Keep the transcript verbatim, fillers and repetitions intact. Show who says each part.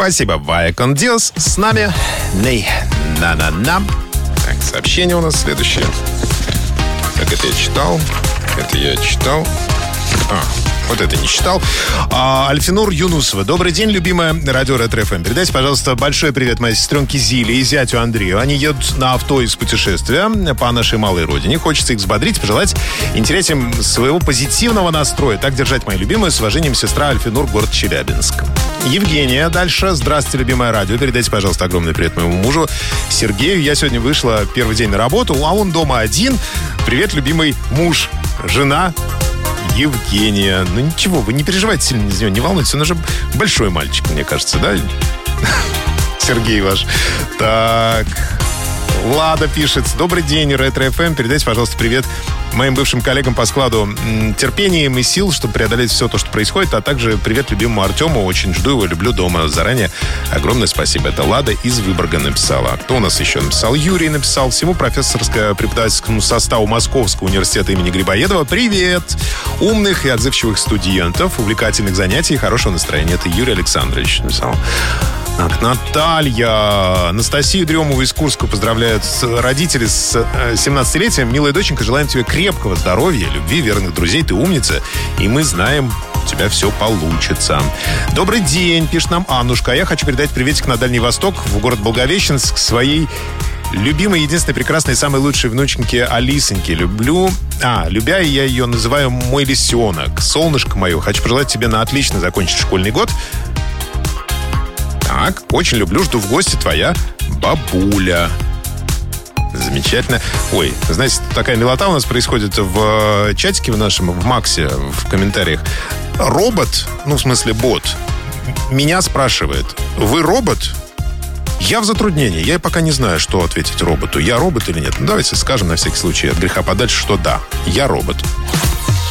Speaker 1: Спасибо, Вая Кон Диос. С нами Ней на-на-на. Так, сообщение у нас следующее. Так, это я читал. Это я читал. А, вот это не читал. А, Альфинур Юнусова. Добрый день, любимая радио Ретро эф эм. Передайте, пожалуйста, большой привет моей сестренке Зиле и зятю Андрею. Они едут на авто из путешествия по нашей малой родине. Хочется их взбодрить, пожелать интересить им своего позитивного настроя. Так держать, мою любимую. С уважением, сестра Альфинур, город Челябинск. Евгения дальше. Здравствуйте, любимое радио. Передайте, пожалуйста, огромный привет моему мужу Сергею. Я сегодня вышла первый день на работу, а он дома один. Привет, любимый муж, жена Евгения. Ну ничего, вы не переживайте сильно за него, не волнуйтесь. Он уже большой мальчик, мне кажется, да? Сергей ваш. Так... Лада пишет. Добрый день, Ретро эф эм. Передайте, пожалуйста, привет моим бывшим коллегам по складу. Терпения им и сил, чтобы преодолеть все то, что происходит. А также привет любимому Артему. Очень жду его, люблю дома. Заранее огромное спасибо. Это Лада из Выборга написала. А кто у нас еще написал? Юрий написал. Всему профессорско-преподавательскому составу Московского университета имени Грибоедова привет. Умных и отзывчивых студентов, увлекательных занятий и хорошего настроения. Это Юрий Александрович написал. Так, Наталья. Анастасию Дремову из Курска поздравляют родители с семнадцатилетием. Милая доченька, желаем тебе крепкого здоровья, любви, верных друзей. Ты умница. И мы знаем, у тебя все получится. Добрый день, пишет нам Аннушка. А я хочу передать приветик на Дальний Восток, в город Благовещенск, своей любимой, единственной, прекрасной, самой лучшей внученьке Алисоньке. Люблю... А, любя, я ее называю мой лисенок. Солнышко мое, хочу пожелать тебе на отлично закончить школьный год. Так, очень люблю, жду в гости, твоя бабуля. Замечательно. Ой, знаете, такая милота у нас происходит в чатике в нашем, в Максе, в комментариях. Робот, ну, в смысле бот, меня спрашивает: вы робот? Я в затруднении. Я пока не знаю, что ответить роботу. Я робот или нет? Ну, давайте скажем на всякий случай от греха подальше, что да, я робот.